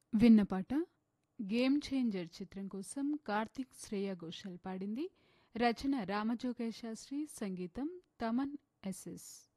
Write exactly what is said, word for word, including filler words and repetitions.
విన్న పాట 'game changer' చిత్రం కోసం కార్తీక్ శ్రేయ ఘోషాల్ పాడింది. రచన రామజోగయ్య శాస్త్రి, సంగీతం తమన్ ఎస్ఎస్.